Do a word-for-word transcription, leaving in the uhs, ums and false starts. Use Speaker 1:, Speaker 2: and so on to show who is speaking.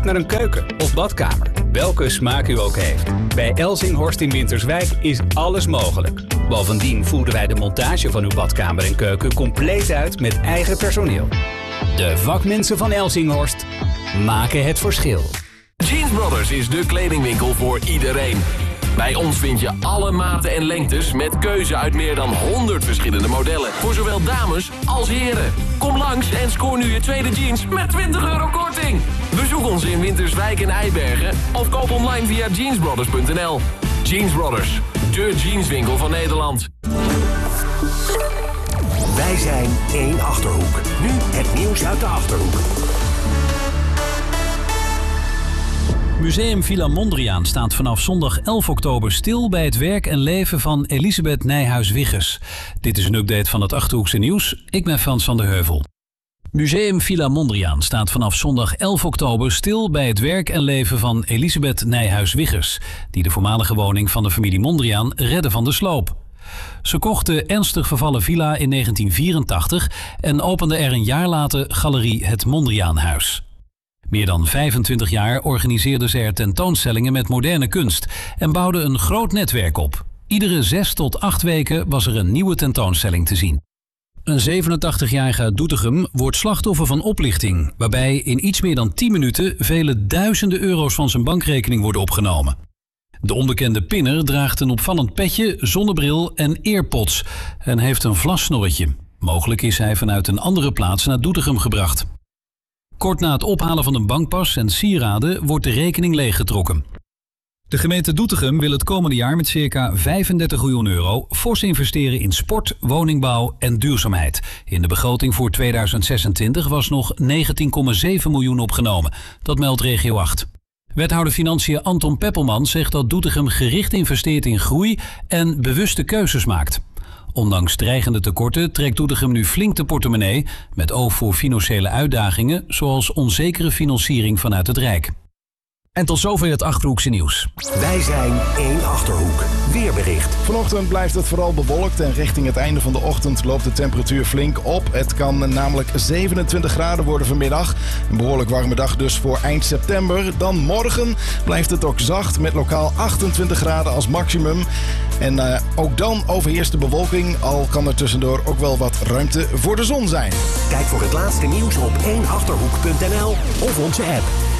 Speaker 1: naar een keuken of badkamer. Welke smaak u ook heeft. Bij Elzinghorst in Winterswijk is alles mogelijk. Bovendien voeren wij de montage van uw badkamer en keuken compleet uit met eigen personeel. De vakmensen van Elzinghorst maken het verschil.
Speaker 2: Jeans Brothers is de kledingwinkel voor iedereen. Bij ons vind je alle maten en lengtes met keuze uit meer dan honderd verschillende modellen. Voor zowel dames als heren. Kom langs en scoor nu je tweede jeans met twintig euro korting. Bezoek ons in Winterswijk en Eibergen of koop online via jeansbrothers punt n l. Jeans Brothers, de jeanswinkel van Nederland.
Speaker 3: Wij zijn één Achterhoek. Nu het nieuws uit de Achterhoek.
Speaker 4: Museum Villa Mondriaan staat vanaf zondag elf oktober stil bij het werk en leven van Elisabeth Nijhuis-Wiggers. Dit is een update van het Achterhoekse nieuws. Ik ben Frans van der Heuvel. Museum Villa Mondriaan staat vanaf zondag elf oktober stil bij het werk en leven van Elisabeth Nijhuis-Wiggers, die de voormalige woning van de familie Mondriaan redde van de sloop. Ze kocht de ernstig vervallen villa in negentien vierentachtig en opende er een jaar later galerie Het Mondriaanhuis. Meer dan vijfentwintig jaar organiseerde ze er tentoonstellingen met moderne kunst en bouwde een groot netwerk op. Iedere zes tot acht weken was er een nieuwe tentoonstelling te zien. Een zevenentachtigjarige uit Doetinchem wordt slachtoffer van oplichting, waarbij in iets meer dan tien minuten vele duizenden euro's van zijn bankrekening worden opgenomen. De onbekende pinner draagt een opvallend petje, zonnebril en earpods en heeft een vlassnorretje. Mogelijk is hij vanuit een andere plaats naar Doetinchem gebracht. Kort na het ophalen van een bankpas en sieraden wordt de rekening leeggetrokken. De gemeente Doetinchem wil het komende jaar met circa vijfendertig miljoen euro fors investeren in sport, woningbouw en duurzaamheid. In de begroting voor tweeduizend zesentwintig was nog negentien komma zeven miljoen opgenomen. Dat meldt regio acht. Wethouder Financiën Anton Peppelman zegt dat Doetinchem gericht investeert in groei en bewuste keuzes maakt. Ondanks dreigende tekorten trekt Doetinchem nu flink de portemonnee met oog voor financiële uitdagingen zoals onzekere financiering vanuit het Rijk. En tot zover het Achterhoekse nieuws.
Speaker 3: Wij zijn één Achterhoek. Weerbericht.
Speaker 5: Vanochtend blijft het vooral bewolkt en richting het einde van de ochtend loopt de temperatuur flink op. Het kan namelijk zevenentwintig graden worden vanmiddag. Een behoorlijk warme dag dus voor eind september. Dan morgen blijft het ook zacht met lokaal achtentwintig graden als maximum. En uh, ook dan overheerst de bewolking, al kan er tussendoor ook wel wat ruimte voor de zon zijn.
Speaker 3: Kijk voor het laatste nieuws op één achterhoek punt n l of onze app.